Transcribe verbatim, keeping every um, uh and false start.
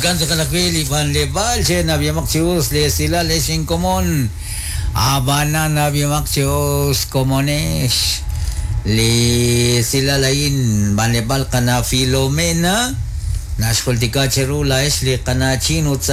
Ganto kanakwili pan lebal siya nabi maksius le sila lesing komon. Abana nabi maksius komones. Le sila lain banebal kana Filomena. Naskol tika cherula es le kana chinut